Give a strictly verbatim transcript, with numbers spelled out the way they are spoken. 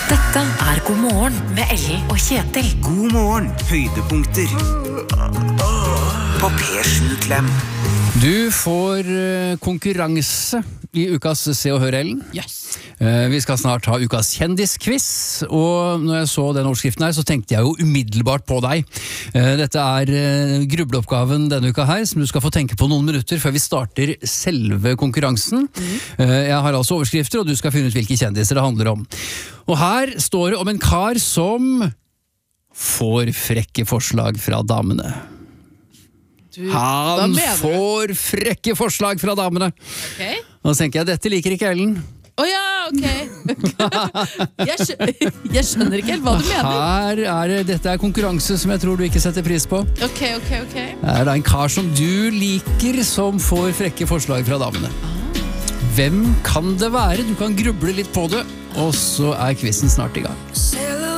Dette er God morgen med Ellen og Kjetil. God morgen, høydepunkter på P sju Klem. Du får uh, konkurranse i ukas Se og Hør, Ellen. Yes. Uh, vi skal snart ha ukas kjendisquiz, og når jeg så den overskriften her, så tenkte jeg jo umiddelbart på deg. Uh, dette er uh, grubleoppgaven denne uka her, som du skal få tenke på noen minutter før vi starter selve konkurransen. Mm. Uh, jeg har altså overskrifter, og du skal finne ut hvilke kjendiser det handler om. Og her står det om en kar som får frekke forslag fra damene. Du, Han får frekke forslag fra damene. Okay. Og så tenker jeg, dette liker ikke Ellen. Åja, oh, ok. jeg, skjønner, jeg skjønner ikke helt hva du mener. Her er, dette er konkurranse som jeg tror du ikke setter pris på. Ok, ok, ok. Det er da en kar som du liker som får frekke forslag fra damene. Hvem kan det være? Du kan gruble litt på det, og så er quizen snart i gang.